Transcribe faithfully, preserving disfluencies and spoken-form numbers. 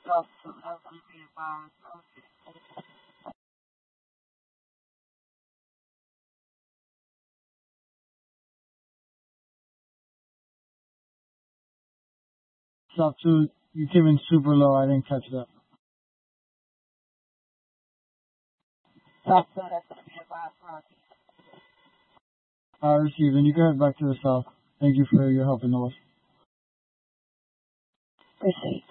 Stop two. You came in super low. I didn't catch that. Uh, received. And you can head back to the south. Thank you for your help in the west. Received.